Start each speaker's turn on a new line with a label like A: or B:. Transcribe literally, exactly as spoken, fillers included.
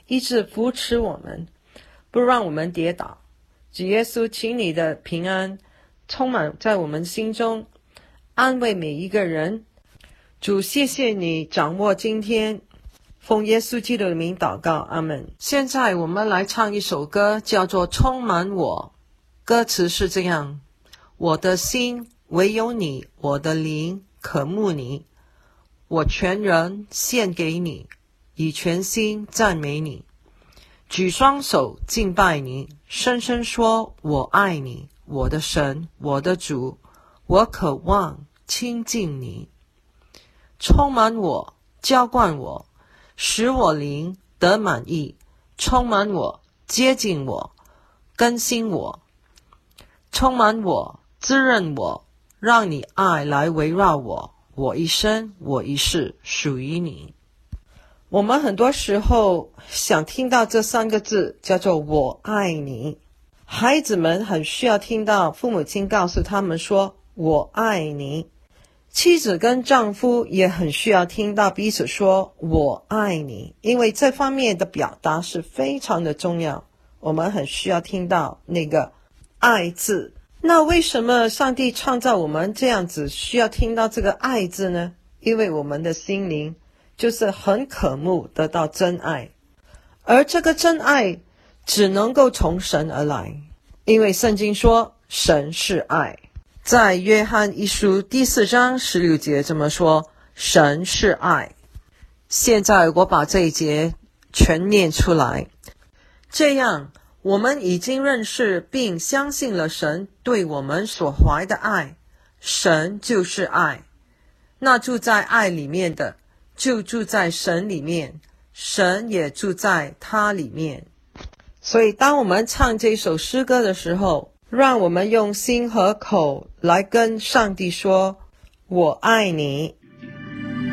A: 一直扶持我们，不让我们跌倒。主耶稣，请你的平安充满在我们心中，安慰每一个人。主，谢谢你掌握今天，奉耶稣基督的名祷告，阿们。现在我们来唱一首歌，叫做《充满我》。歌词是这样：我的心唯有你，我的灵渴慕你，我全人献给你，以全心赞美你，举双手敬拜你，深深说我爱你，我的神，我的主，我渴望亲近你。充满我，浇灌我，使我灵得满意，充满我，接近我，更新我，充满我，滋润我，让你爱来围绕我，我一生我一世属于你。我们很多时候想听到这三个字，叫做我爱你。孩子们很需要听到父母亲告诉他们说我爱你，妻子跟丈夫也很需要听到彼此说我爱你，因为这方面的表达是非常的重要，我们很需要听到那个爱字。那为什么上帝创造我们这样子需要听到这个爱字呢？因为我们的心灵就是很渴慕得到真爱，而这个真爱只能够从神而来，因为圣经说神是爱。在约翰一书第四章十六节这么说，神是爱。现在我把这一节全念出来，这样我们已经认识并相信了神对我们所怀的爱。神就是爱，那住在爱里面的就住在神里面，神也住在他里面。所以当我们唱这首诗歌的时候，让我们用心和口来跟上帝说我爱你。